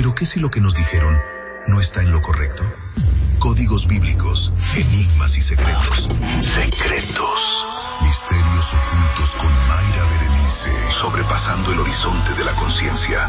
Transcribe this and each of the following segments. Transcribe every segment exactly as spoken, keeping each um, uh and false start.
Pero ¿qué si lo que nos dijeron no está en lo correcto? Códigos bíblicos, enigmas y secretos. Secretos. Misterios ocultos con Mayra Berenice. Sobrepasando el horizonte de la conciencia.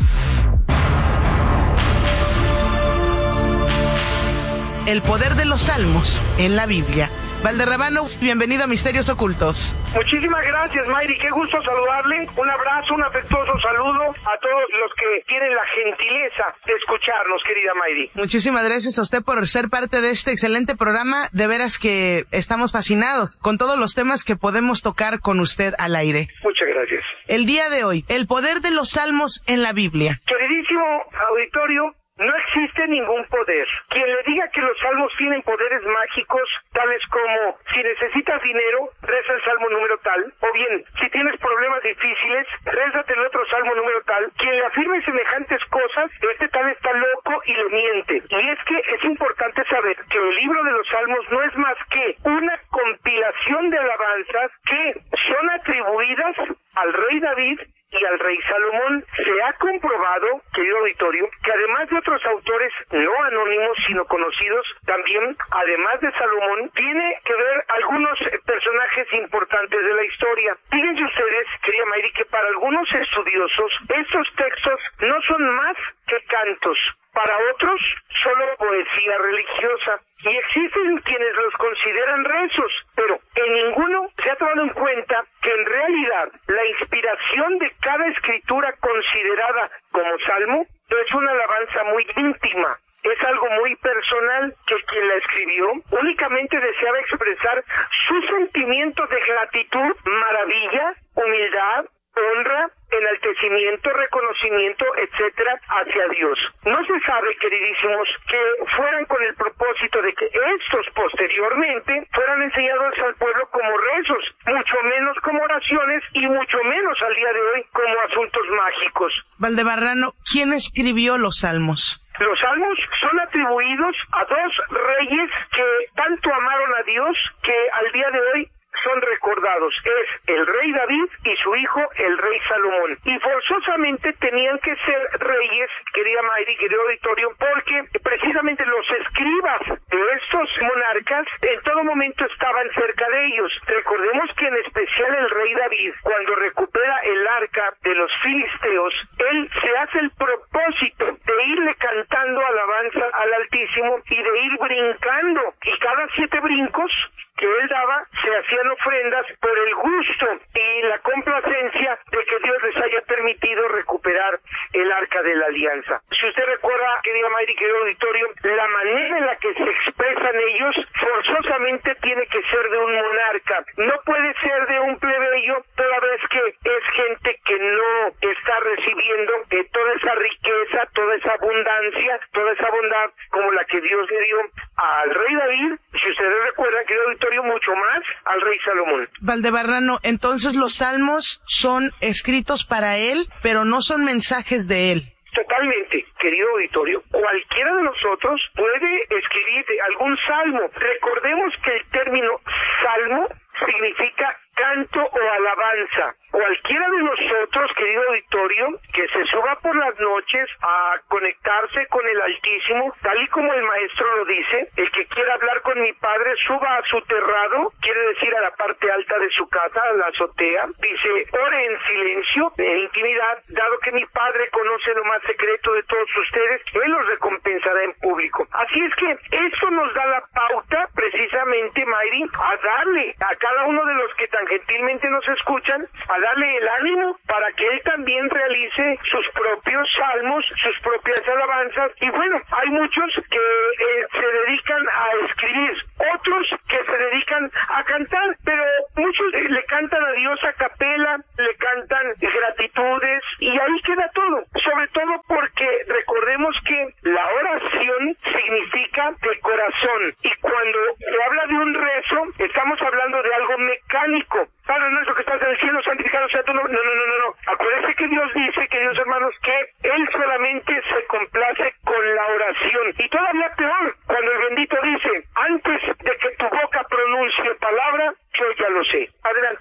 El poder de los salmos en la Biblia. Valderrabano, bienvenido a Misterios Ocultos. Muchísimas gracias, Mayri, qué gusto saludarle. Un abrazo, un afectuoso saludo a todos los que tienen la gentileza de escucharnos, querida Mayri. Muchísimas gracias a usted por ser parte de este excelente programa. De veras que estamos fascinados con todos los temas que podemos tocar con usted al aire. Muchas gracias. El día de hoy, el poder de los salmos en la Biblia. Queridísimo auditorio, no existe ningún poder. Quien le diga que los salmos tienen poderes mágicos, tales como si necesitas dinero, reza el salmo número tal, o bien, si tienes problemas difíciles, rézate el otro salmo número tal, quien le afirme semejantes cosas, este tal está loco y le miente. Y es que es importante saber que el libro de los salmos no es más que una compilación de alabanzas que son atribuidas al rey David y al rey Salomón. Se ha comprobado, querido auditorio, que además de otros autores no anónimos sino conocidos, también, además de Salomón, tiene que ver algunos personajes importantes de la historia. Fíjense ustedes, querida Mayri, que para algunos estudiosos estos textos no son más que cantos. Para otros, solo poesía religiosa. Y existen quienes los consideran rezos, pero en ninguno se ha tomado en cuenta que en realidad la inspiración de cada escritura considerada como salmo es una alabanza muy íntima. Es algo muy personal que quien la escribió únicamente deseaba expresar sus sentimientos de gratitud, maravilla, humildad, honra, enaltecimiento, reconocimiento, etcétera, hacia Dios. No se sabe, queridísimos, que fueran con el propósito de que estos posteriormente fueran enseñados al pueblo como rezos, mucho menos como oraciones y mucho menos al día de hoy como asuntos mágicos. Valdebarrano, ¿quién escribió los salmos? Los salmos son atribuidos a dos reyes que tanto amaron a Dios que al día de hoy son recordados. Es el rey David y su hijo, el rey Salomón. Y forzosamente tenían que ser reyes, querida Mayri, querido auditorio, porque precisamente los escribas de estos monarcas en todo momento estaban cerca de ellos. Recordemos que en especial el rey David, cuando recupera el arca de los filisteos, él se hace el propósito de irle cantando alabanza al Altísimo y de ir brincando. Y cada siete brincos que él daba, se hacían ofrendas por el gusto y la complacencia de que Dios les haya permitido recuperar el arca de la alianza. Si usted recuerda, querida Mayri, querido auditorio, la manera en la que se expresan ellos forzosamente tiene que ser de un monarca. No puede ser de un plebeyo, toda vez que es gente que no está recibiendo eh, toda esa riqueza, toda esa abundancia, toda esa bondad como la que Dios le dio al rey David. Si ustedes recuerdan, querido auditorio, mucho más al rey Salomón. Valdebarrano, entonces los salmos son escritos para él, pero no son mensajes de él. Totalmente, querido auditorio. Cualquiera de nosotros puede escribir algún salmo. Recordemos que el término salmo significa canto o alabanza. Cualquiera de nosotros, querido auditorio, que se suba por las noches a conectarse con el Altísimo, tal y como el maestro lo dice, el que quiera hablar con mi Padre, suba a su terrado, quiere decir a la parte alta de su casa, a la azotea, dice, ore en silencio, en intimidad, dado que mi Padre conoce lo más secreto de todos ustedes, Él los recompensará en público. Así es que esto nos da la pauta, precisamente, Mayri, a darle a cada uno de los que tan gentilmente nos escuchan, a darle el ánimo para que él también realice sus propios salmos, sus propias alabanzas. Y bueno, hay muchos que eh, se dedican a escribir, otros que se dedican a cantar, pero muchos eh, le cantan a Dios a capela, le cantan gratitudes y ahí queda todo. Sobre todo porque recordemos que la oración significa de corazón y cuando se habla de un rezo estamos hablando de algo mecánico. Padre nuestro que estás en el cielo, santificado sea tu nombre. No, no, no, no, no. Acuérdense que Dios dice, queridos hermanos, que Él solamente se complace con la oración. Y todavía peor, cuando el bendito dice, antes de que tu boca pronuncie palabra, yo ya lo sé. Adelante, Mayri.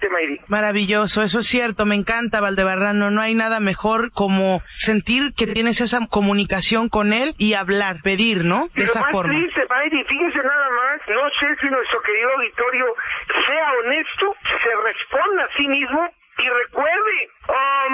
Maravilloso, eso es cierto, me encanta, Valdebarrano, no hay nada mejor como sentir que tienes esa comunicación con él y hablar, pedir, ¿no? De esa más forma. Triste, Mayri, fíjese nada más, no sé si nuestro querido auditorio sea honesto, se responda a sí mismo y recuerde, oh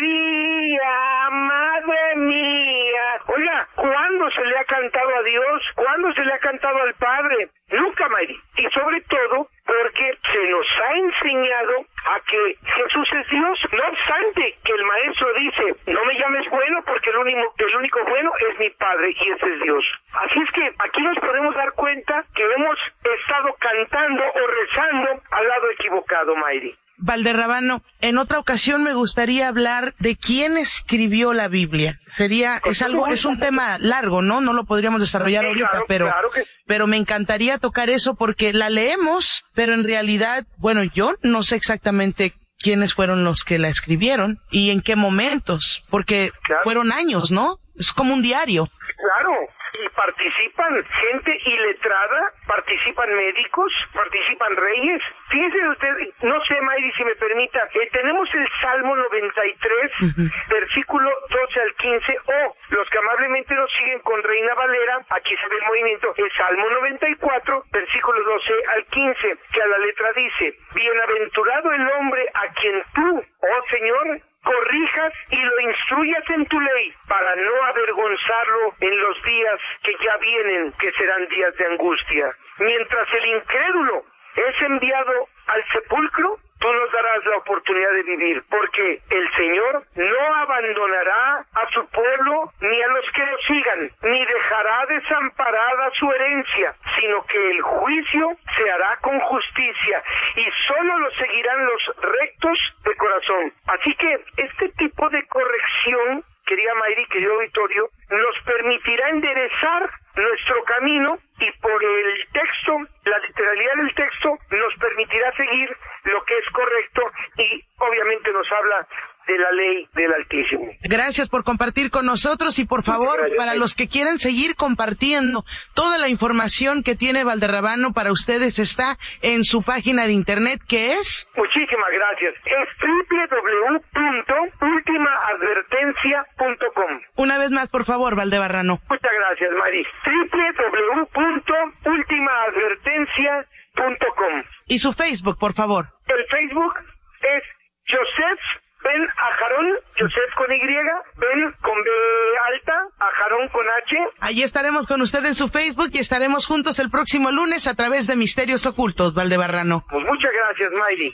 María, madre mía. Oiga, ¿cuándo se le ha cantado a Dios? ¿Cuándo se le ha cantado al Padre? Nunca, Mayri. Y sobre todo porque se nos ha enseñado a que Jesús es Dios, no obstante que el maestro dice, no me llames bueno porque el único, el único bueno es mi Padre y ese es Dios. Así es que aquí nos podemos dar cuenta que hemos estado cantando o rezando al lado equivocado, Mayri. Valderrabano, en otra ocasión me gustaría hablar de quién escribió la Biblia. Sería, es algo, es un tema largo, ¿no? No lo podríamos desarrollar sí, ahorita, claro, pero, claro que... pero me encantaría tocar eso porque la leemos, pero en realidad, bueno, yo no sé exactamente quiénes fueron los que la escribieron y en qué momentos, porque claro. fueron años, ¿no? Es como un diario. Claro. Y participan gente iletrada, participan médicos, participan reyes. Fíjese usted, no sé, Mayri, si me permita, eh, tenemos el Salmo noventa y tres, uh-huh. versículo doce al quince, o los que amablemente nos siguen con Reina Valera, aquí se ve el movimiento, el Salmo noventa y cuatro, versículo doce al quince, que a la letra dice, bienaventurado el hombre a quien tú, oh Señor, corrijas y lo instruyas en tu ley para no avergonzarlo en los días que ya vienen, que serán días de angustia. Mientras el incrédulo es enviado al sepulcro, tú nos darás la oportunidad de vivir, porque el Señor no abandonará a su pueblo ni a los que lo sigan, ni dejará desamparada su herencia, sino que el juicio se hará con justicia, y solo lo seguirán los rectos de corazón. Así que este tipo de corrección, querida Mayri, querido auditorio, nos permitirá enderezar nuestro camino y por el texto, la literalidad del texto, nos permitirá seguir lo que es correcto y obviamente nos habla de la ley del Altísimo. Gracias por compartir con nosotros y por favor, gracias, para los que quieran seguir compartiendo toda la información que tiene Valderrabano para ustedes está en su página de internet, ¿qué es? Muchísimas gracias. Es doble u doble u doble u punto última advertencia punto com. Una vez más, por favor, Valdebarrano. Muchas gracias, Mari. doble u doble u doble u punto última advertencia punto com. Y su Facebook, por favor. El Facebook es Joseph Ben Ajarón, Joseph con Y, Ben con B alta, Ajarón con H. Allí estaremos con usted en su Facebook y estaremos juntos el próximo lunes a través de Misterios Ocultos, Valdebarrano. Pues muchas gracias, Mayri.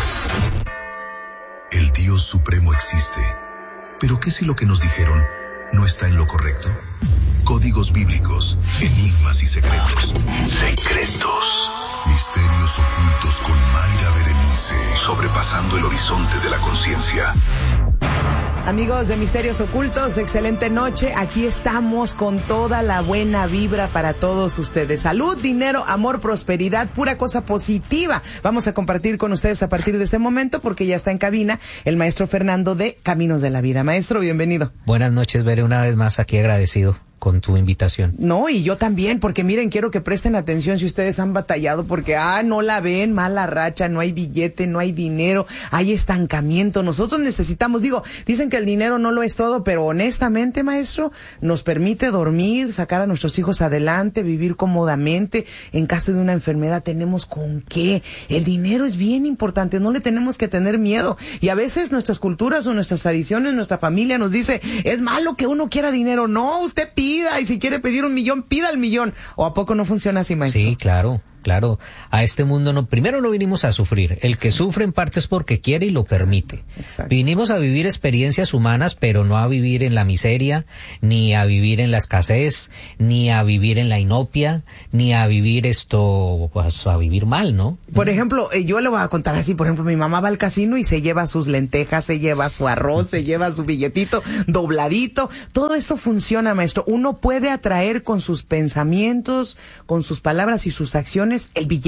El Dios Supremo existe, pero ¿qué si lo que nos dijeron no está en lo correcto? Códigos bíblicos, enigmas y secretos. Secretos. Misterios ocultos con Mayra Berenice. Sobrepasando el horizonte de la conciencia. Amigos de Misterios Ocultos, excelente noche. Aquí estamos con toda la buena vibra para todos ustedes. Salud, dinero, amor, prosperidad, pura cosa positiva. Vamos a compartir con ustedes a partir de este momento porque ya está en cabina el maestro Fernando de Caminos de la Vida. Maestro, bienvenido. Buenas noches, Veré, una vez más aquí agradecido con tu invitación. No, y yo también, porque miren, quiero que presten atención si ustedes han batallado, porque, ah, no la ven, mala racha, no hay billete, no hay dinero, hay estancamiento. Nosotros necesitamos, digo, dicen que el dinero no lo es todo, pero honestamente, maestro, nos permite dormir, sacar a nuestros hijos adelante, vivir cómodamente. En caso de una enfermedad tenemos con qué. El dinero es bien importante, no le tenemos que tener miedo. Y a veces nuestras culturas o nuestras tradiciones, nuestra familia nos dice, es malo que uno quiera dinero. No, usted pide. Y si quiere pedir un millón, pida el millón. ¿O a poco no funciona así, maestro? Sí, claro, claro. A este mundo no, primero no vinimos a sufrir. El que sufre en parte es porque quiere y lo permite. Exacto. Vinimos a vivir experiencias humanas, pero no a vivir en la miseria, ni a vivir en la escasez, ni a vivir en la inopia, ni a vivir esto, pues a vivir mal, ¿no? Por ejemplo, eh, yo le voy a contar así, por ejemplo, mi mamá va al casino y se lleva sus lentejas, se lleva su arroz, se lleva su billetito dobladito. Todo esto funciona, maestro. Uno puede atraer con sus pensamientos, con sus palabras y sus acciones el billete.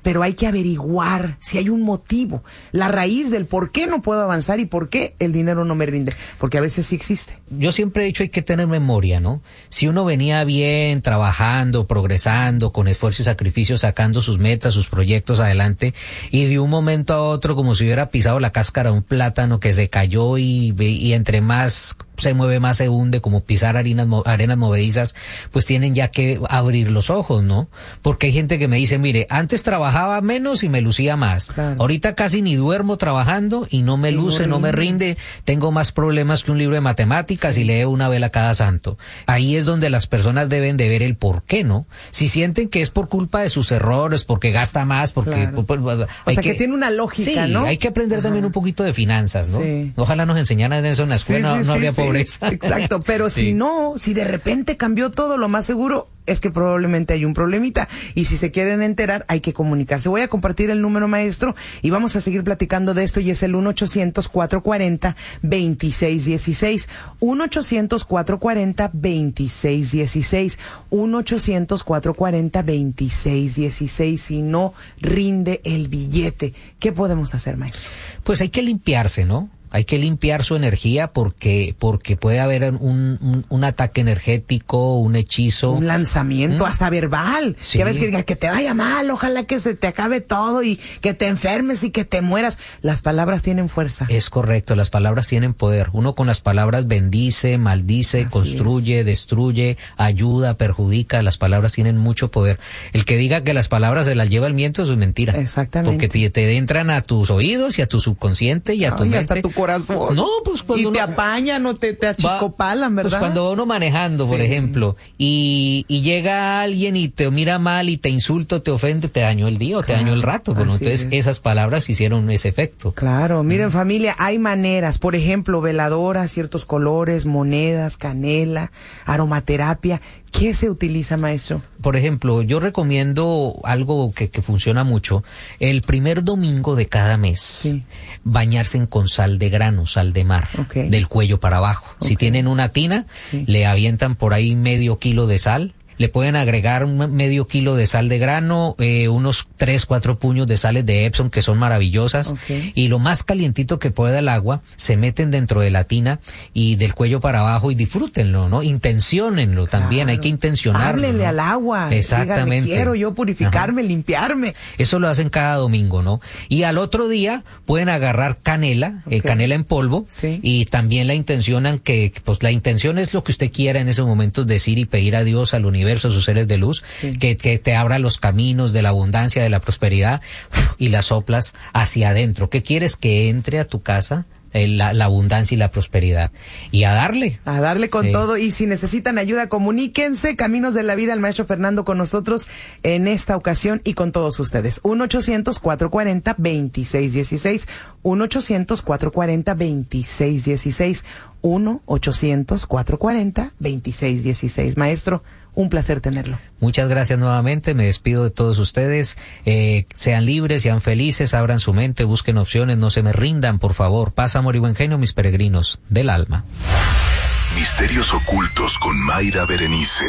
pero hay que averiguar si hay un motivo, la raíz del por qué no puedo avanzar y por qué el dinero no me rinde, porque a veces sí existe. Yo siempre he dicho hay que tener memoria, ¿no? Si uno venía bien, trabajando, progresando, con esfuerzo y sacrificio, sacando sus metas, sus proyectos adelante, y de un momento a otro, como si hubiera pisado la cáscara de un plátano que se cayó y, y entre más se mueve, más se hunde, como pisar harinas, arenas movedizas, pues tienen ya que abrir los ojos, ¿no? Porque hay gente que me dice, mire, antes trabajaba menos y me lucía más. Claro. Ahorita casi ni duermo trabajando y no me y luce, no, no me rinde. Tengo más problemas que un libro de matemáticas sí. y leo una vela cada santo. Ahí es donde las personas deben de ver el por qué, ¿no? Si sienten que es por culpa de sus errores, porque gasta más, porque... Claro. Pues, o hay sea, que, que tiene una lógica, sí, ¿no? hay que aprender Ajá. también un poquito de finanzas, ¿no? Sí. Ojalá nos enseñaran eso en la escuela, sí, sí, no, no habría sí, pobreza. Sí. Exacto, pero sí. si no, si de repente cambió todo, lo más seguro es que probablemente hay un problemita, y si se quieren enterar hay que comunicarse. Voy a compartir el número, maestro, y vamos a seguir platicando de esto, y es el uno ochocientos, cuatrocientos cuarenta, veintiséis dieciséis, uno ochocientos, cuatrocientos cuarenta, veintiséis dieciséis, uno ochocientos, cuatrocientos cuarenta, veintiséis dieciséis. Si no rinde el billete, ¿qué podemos hacer, maestro? Pues hay que limpiarse, ¿no? Hay que limpiar su energía porque porque puede haber un, un, un ataque energético, un hechizo. Un lanzamiento, ¿Mm? hasta verbal. Sí. Ya ves que diga que te vaya mal, ojalá que se te acabe todo y que te enfermes y que te mueras. Las palabras tienen fuerza. Es correcto, las palabras tienen poder. Uno con las palabras bendice, maldice, Así construye, es. destruye, ayuda, perjudica. Las palabras tienen mucho poder. El que diga que las palabras se las lleva el viento, eso es mentira. Exactamente. Porque te, te entran a tus oídos y a tu subconsciente y a Ay, tu mente. Hasta tu corazón. No, pues cuando y te uno, apañan o te, te achicopalan, ¿verdad? Pues cuando va uno manejando, por sí. ejemplo, y, y llega alguien y te mira mal y te insulta, te ofende, te dañó el día o te claro, dañó el rato. Bueno, entonces es. esas palabras hicieron ese efecto. Claro, miren mm. familia, hay maneras, por ejemplo, veladoras, ciertos colores, monedas, canela, aromaterapia. ¿Qué se utiliza, maestro? Por ejemplo, yo recomiendo algo que, que funciona mucho. El primer domingo de cada mes, sí. bañarse con sal de grano, sal de mar, okay. del cuello para abajo. Okay. Si tienen una tina, sí. le avientan por ahí medio kilo de sal. Le pueden agregar un medio kilo de sal de grano, eh, unos tres, cuatro puños de sales de Epsom que son maravillosas. Okay. Y lo más calientito que pueda el agua, se meten dentro de la tina y del cuello para abajo y disfrútenlo, ¿no? Intenciónenlo también, claro. hay que intencionarlo. Háblenle ¿no? al agua. Exactamente. Díganle, quiero yo purificarme, Ajá. limpiarme. Eso lo hacen cada domingo, ¿no? Y al otro día pueden agarrar canela, okay. eh, canela en polvo, sí. y también la intencionan que, pues la intención es lo que usted quiera en esos momentos decir y pedir a Dios, al universo, a sus seres de luz, sí. que, que te abra los caminos de la abundancia, de la prosperidad, y la soplas hacia adentro. ¿Qué quieres que entre a tu casa? La, la abundancia y la prosperidad. Y a darle. A darle con sí. todo. Y si necesitan ayuda, comuníquense. Caminos de la Vida, el maestro Fernando con nosotros en esta ocasión y con todos ustedes. uno ochocientos, cuatrocientos cuarenta, veintiséis dieciséis. uno ochocientos, cuatrocientos cuarenta, veintiséis dieciséis. uno ochocientos, cuatrocientos cuarenta, veintiséis dieciséis. Maestro, un placer tenerlo. Muchas gracias nuevamente, me despido de todos ustedes. Eh, sean libres, sean felices, abran su mente, busquen opciones, no se me rindan, por favor. Paz, amor y buen genio, mis peregrinos del alma. Misterios ocultos con Mayra Berenice.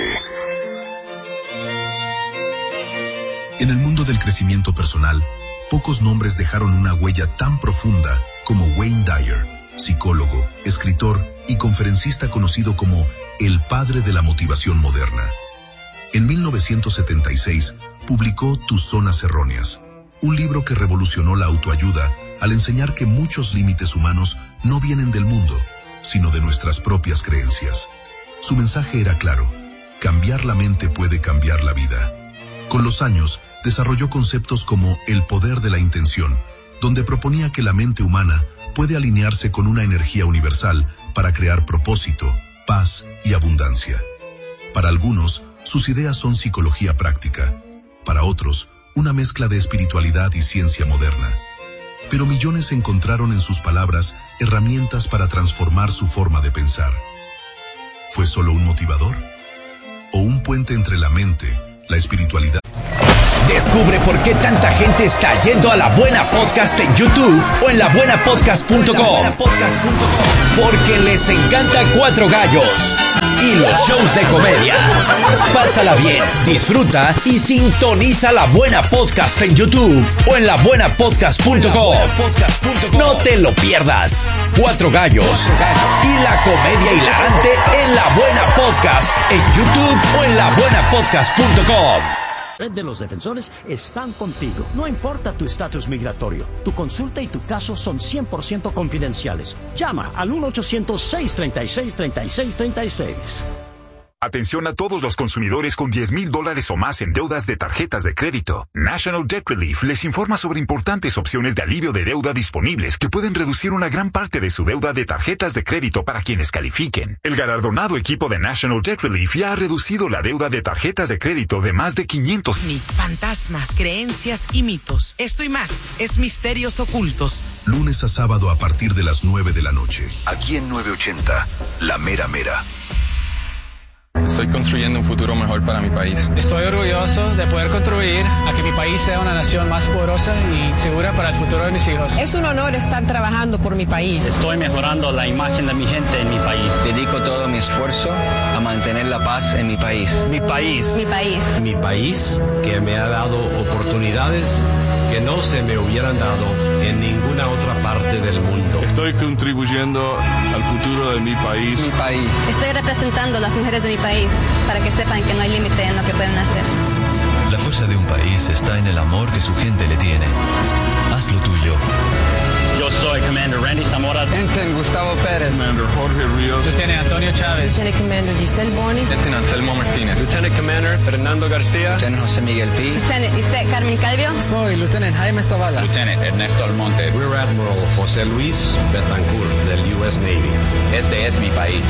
En el mundo del crecimiento personal, pocos nombres dejaron una huella tan profunda como Wayne Dyer, psicólogo, escritor y conferencista conocido como el padre de la motivación moderna. En mil novecientos setenta y seis publicó Tus zonas erróneas, un libro que revolucionó la autoayuda al enseñar que muchos límites humanos no vienen del mundo, sino de nuestras propias creencias. Su mensaje era claro: cambiar la mente puede cambiar la vida. Con los años, desarrolló conceptos como el poder de la intención, donde proponía que la mente humana puede alinearse con una energía universal para crear propósito, paz y abundancia. Para algunos, sus ideas son psicología práctica. Para otros, una mezcla de espiritualidad y ciencia moderna. Pero millones encontraron en sus palabras herramientas para transformar su forma de pensar. ¿Fue solo un motivador? ¿O un puente entre la mente, la espiritualidad? Descubre por qué tanta gente está yendo a La Buena Podcast en YouTube o en la buena podcast punto com. Porque les encanta Cuatro Gallos y los shows de comedia. Pásala bien, disfruta y sintoniza La Buena Podcast en YouTube o en la buena podcast punto com. No te lo pierdas. Cuatro Gallos y la comedia hilarante en La Buena Podcast en YouTube o en la buena podcast punto com. Red de los Defensores están contigo. No importa tu estatus migratorio, tu consulta y tu caso son cien por ciento confidenciales. Llama al uno ochocientos, seiscientos treinta y seis, treinta y seis treinta y seis. Atención a todos los consumidores con diez mil dólares o más en deudas de tarjetas de crédito. National Debt Relief les informa sobre importantes opciones de alivio de deuda disponibles que pueden reducir una gran parte de su deuda de tarjetas de crédito para quienes califiquen. El galardonado equipo de National Debt Relief ya ha reducido la deuda de tarjetas de crédito de más de quinientos. Fantasmas, creencias y mitos. Esto y más es Misterios Ocultos. Lunes a sábado a partir de las nueve de la noche. Aquí en nueve ochenta, La Mera Mera. Estoy construyendo un futuro mejor para mi país. Estoy orgulloso de poder contribuir a que mi país sea una nación más poderosa y segura para el futuro de mis hijos. Es un honor estar trabajando por mi país. Estoy mejorando la imagen de mi gente en mi país. Dedico todo mi esfuerzo a mantener la paz en mi país. Mi país. Mi país. Mi país, que me ha dado oportunidades que no se me hubieran dado en ninguna otra parte del mundo. Estoy contribuyendo al futuro de mi país. Mi país. Estoy representando a las mujeres de mi país para que sepan que no hay límite en lo que pueden hacer. La fuerza de un país está en el amor que su gente le tiene. Haz lo tuyo. Yo soy Commander Randy Zamora. Ensign Gustavo Pérez. Commander Jorge Ríos. Lieutenant Antonio Chávez. Lieutenant Commander Giselle Bonis. Lieutenant Anselmo Martínez. Lieutenant Commander Fernando García. Lieutenant José Miguel Pi. Lieutenant Lisette Carmen Calvio. Soy Lieutenant Jaime Zavala. Lieutenant Ernesto Almonte. Rear Admiral José Luis Betancourt del U S Navy. Este es mi país.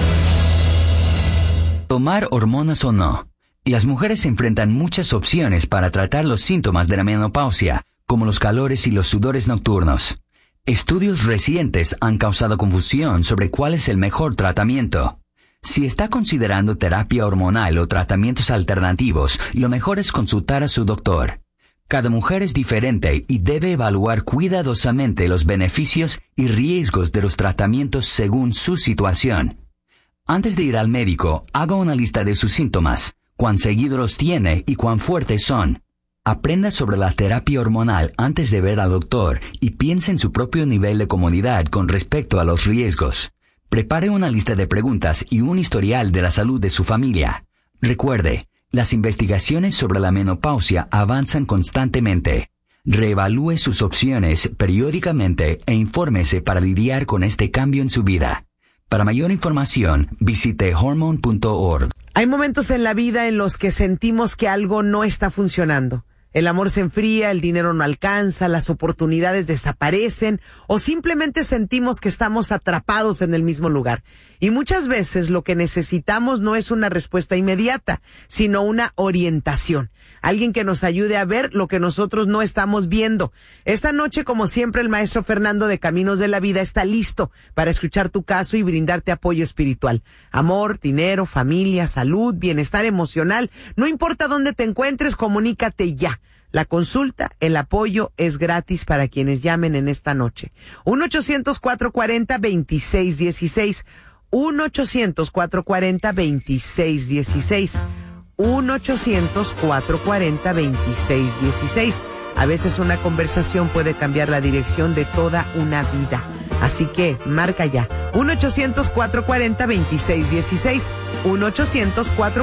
Tomar hormonas o no. Las mujeres enfrentan muchas opciones para tratar los síntomas de la menopausia, como los calores y los sudores nocturnos. Estudios recientes han causado confusión sobre cuál es el mejor tratamiento. Si está considerando terapia hormonal o tratamientos alternativos, lo mejor es consultar a su doctor. Cada mujer es diferente y debe evaluar cuidadosamente los beneficios y riesgos de los tratamientos según su situación. Antes de ir al médico, haga una lista de sus síntomas, cuán seguido los tiene y cuán fuertes son. Aprenda sobre la terapia hormonal antes de ver al doctor y piense en su propio nivel de comodidad con respecto a los riesgos. Prepare una lista de preguntas y un historial de la salud de su familia. Recuerde, las investigaciones sobre la menopausia avanzan constantemente. Reevalúe sus opciones periódicamente e infórmese para lidiar con este cambio en su vida. Para mayor información, visite hormone punto org. Hay momentos en la vida en los que sentimos que algo no está funcionando. El amor se enfría, el dinero no alcanza, las oportunidades desaparecen o simplemente sentimos que estamos atrapados en el mismo lugar. Y muchas veces lo que necesitamos no es una respuesta inmediata, sino una orientación. Alguien que nos ayude a ver lo que nosotros no estamos viendo. Esta noche, como siempre, el maestro Fernando de Caminos de la Vida está listo para escuchar tu caso y brindarte apoyo espiritual. Amor, dinero, familia, salud, bienestar emocional. No importa dónde te encuentres, comunícate ya. La consulta, el apoyo es gratis para quienes llamen en esta noche. uno ochocientos, cuatrocientos cuarenta, veintiséis dieciséis. uno ochocientos, cuatrocientos cuarenta, veintiséis dieciséis. uno ochocientos, cuatrocientos cuarenta, veintiséis dieciséis. A veces una conversación puede cambiar la dirección de toda una vida. Así que marca ya. uno ochocientos, cuatrocientos cuarenta, veintiséis dieciséis. uno ochocientos, cuatrocientos